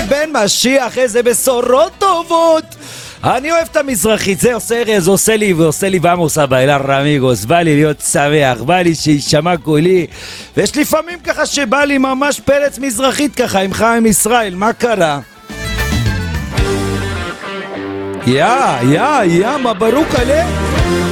בן משיח, איזה בשורות טובות. אני אוהב את המזרחית, זה עושה ארז, עושה לי ועמוס אבא, אלר רמיגוס, בא לי להיות שמח, בא לי שישמע קולי, ויש לפעמים ככה שבא לי ממש פרץ מזרחית ככה, עם חיים ישראל, מה קרה? יא, מברוק עליהם.